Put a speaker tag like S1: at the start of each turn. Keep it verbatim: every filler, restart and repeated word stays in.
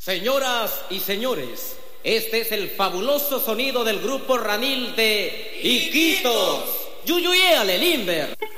S1: Señoras y señores, este es el fabuloso sonido del grupo Ranil de Iquitos. Yuyuyéale, Limber.